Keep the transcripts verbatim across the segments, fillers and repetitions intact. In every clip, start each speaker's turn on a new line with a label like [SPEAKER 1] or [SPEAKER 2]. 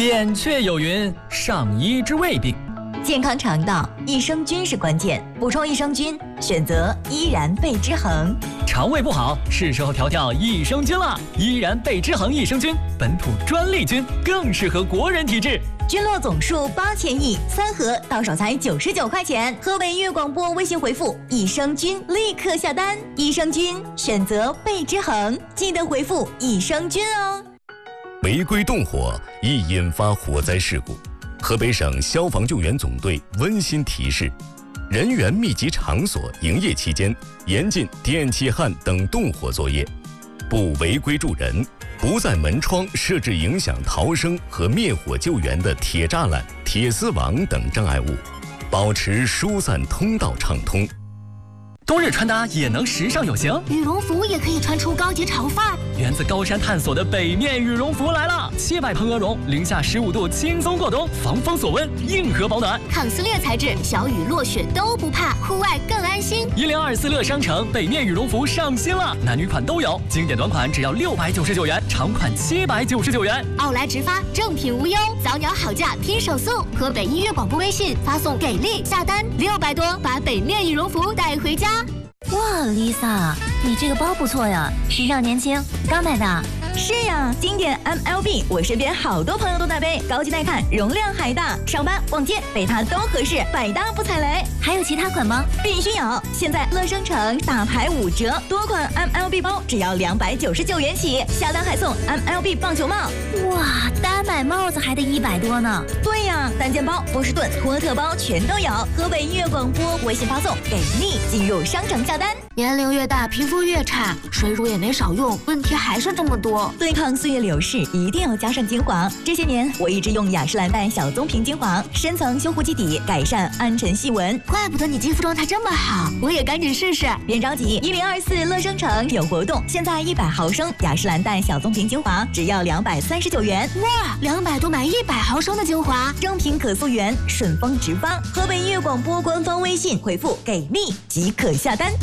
[SPEAKER 1] 扁鹊有云：上医之未病。
[SPEAKER 2] 健康肠道，益生菌是关键。补充益生菌，选择依然贝之恒。
[SPEAKER 1] 肠胃不好，是时候调调益生菌了。依然贝之恒益生菌，本土专利菌，更适合国人体质。
[SPEAKER 2] 菌落总数八千亿，三盒到手才九十九块钱。河北音乐广播微信回复益生菌，立刻下单。益生菌选择贝之恒，记得回复益生菌哦。
[SPEAKER 3] 违规动火易引发火灾事故。河北省消防救援总队温馨提示：人员密集场所营业期间，严禁电气焊等动火作业，不违规助人，不在门窗设置影响逃生和灭火救援的铁栅栏、铁丝网等障碍物，保持疏散通道畅通。
[SPEAKER 1] 冬日穿搭也能时尚有型，
[SPEAKER 4] 羽绒服也可以穿出高级潮范儿。
[SPEAKER 1] 源自高山探索的北面羽绒服来了，七百蓬鹅绒，零下十五度轻松过冬，防风锁温，硬核保暖，
[SPEAKER 4] 抗撕裂材质，小雨落雪都不怕，户外更安心。
[SPEAKER 1] 一零二四乐商城北面羽绒服上新了，男女款都有，经典短款只要六百九十九元，长款七百九十九元。
[SPEAKER 4] 奥莱直发，正品无忧，早鸟好价拼手速。河北音乐广播微信发送给力下单六百多，把北面羽绒服带回家。
[SPEAKER 5] 哇 ，Lisa， 你这个包不错呀，时尚年轻，刚买的。
[SPEAKER 2] 是呀，经典 M L B， 我身边好多朋友都在背，高级耐看，容量还大，上班逛街背它都合适，百搭不踩雷。
[SPEAKER 5] 还有其他款吗？
[SPEAKER 2] 必须有！现在乐商城大牌五折，多款 M L B 包只要两百九十九元起，下单还送 M L B 棒球帽。
[SPEAKER 5] 哇，单买帽子还得一百多呢。
[SPEAKER 2] 对呀，单肩包、波士顿、托特包全都有。河北音乐广播微信发送给力，进入商城下单。
[SPEAKER 4] 年龄越大，皮肤越差，水乳也没少用，问题还是这么多。
[SPEAKER 2] 对抗岁月流逝，一定要加上精华。这些年，我一直用雅诗兰黛小棕瓶精华，深层修护基底，改善暗沉细纹。
[SPEAKER 4] 怪不得你肌肤状态这么好，我也赶紧试试。
[SPEAKER 2] 别着急，一零二四乐商城有活动，现在一百毫升雅诗兰黛小棕瓶精华只要两百三十九元。
[SPEAKER 4] 哇，两百多买一百毫升的精华，
[SPEAKER 2] 正品可溯源，顺丰直发。河北音乐广播官方微信回复给力即可下单。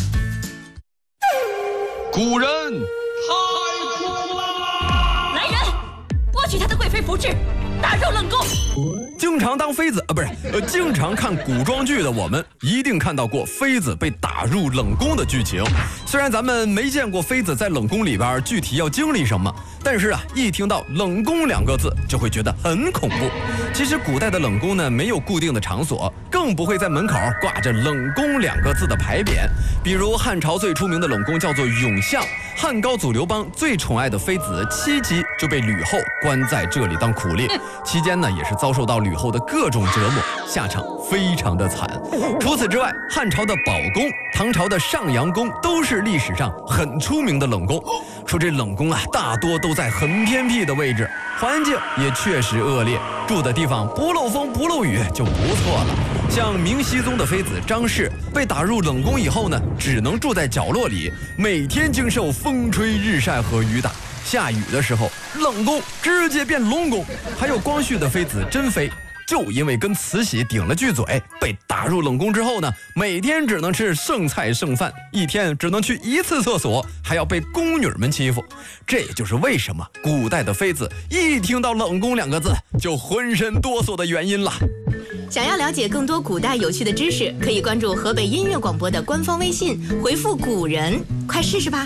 [SPEAKER 6] 古人太酷啦！
[SPEAKER 7] 来人，剥去他的贵妃服饰，打入冷宫。
[SPEAKER 8] 经常当妃子啊，不是，呃，经常看古装剧的我们，一定看到过妃子被打入冷宫的剧情。虽然咱们没见过妃子在冷宫里边具体要经历什么，但是啊，一听到冷宫两个字，就会觉得很恐怖。其实古代的冷宫呢，没有固定的场所，更不会在门口挂着冷宫两个字的牌匾。比如汉朝最出名的冷宫叫做永巷，汉高祖刘邦最宠爱的妃子戚姬就被吕后关在这里当苦力，期间呢也是遭受到吕后的各种折磨，下场非常的惨。除此之外，汉朝的宝宫、唐朝的上阳宫都是历史上很出名的冷宫。说这冷宫啊，大多都在很偏僻的位置，环境也确实恶劣，住的地方不漏风不漏雨就不错了。像明熹宗的妃子张氏被打入冷宫以后呢，只能住在角落里，每天经受风吹日晒和雨打。下雨的时候，冷宫直接变龙宫。还有光绪的妃子珍妃，就因为跟慈禧顶了句嘴，被打入冷宫之后呢，每天只能吃剩菜剩饭，一天只能去一次厕所，还要被宫女们欺负。这也就是为什么古代的妃子一听到冷宫两个字就浑身哆嗦的原因了。
[SPEAKER 9] 想要了解更多古代有趣的知识，可以关注河北音乐广播的官方微信，回复古人，快试试吧。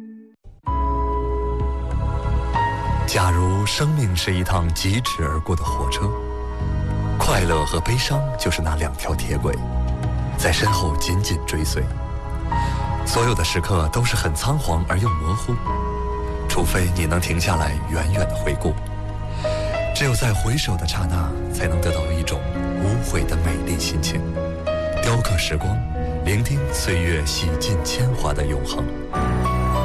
[SPEAKER 10] 假如生命是一趟疾驰而过的火车，快乐和悲伤就是那两条铁轨，在身后紧紧追随。所有的时刻都是很仓皇而又模糊，除非你能停下来远远的回顾。只有在回首的刹那，才能得到一种无悔的美丽心情，雕刻时光，聆听岁月洗尽铅华的永恒。